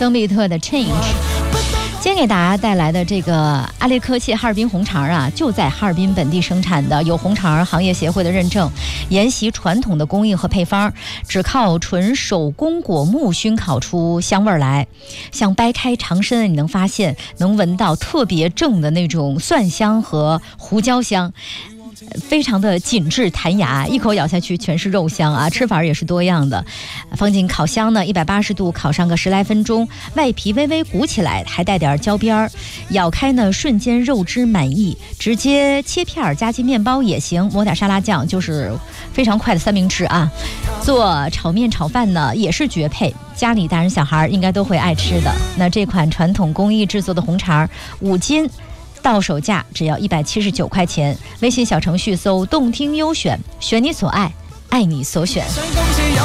曾比特的 Change。今天给大家带来的这个阿列科切哈尔滨红肠啊，就在哈尔滨本地生产的，有红肠行业协会的认证，沿袭传统的工艺和配方，只靠纯手工果木熏烤出香味来。像掰开肠身，你能发现能闻到特别正的那种蒜香和胡椒香。非常的紧致弹牙，一口咬下去全是肉香啊！吃法也是多样的，放进烤箱呢，180度烤上个10来分钟，外皮微微鼓起来，还带点焦边儿。咬开呢，瞬间肉汁满溢，直接切片夹进面包也行，抹点沙拉酱，就是非常快的三明治啊！做炒面炒饭呢也是绝配，家里大人小孩应该都会爱吃的。那这款传统工艺制作的红肠，5斤。到手价只要179块钱，微信小程序搜动听优选，选你所爱，爱你所选。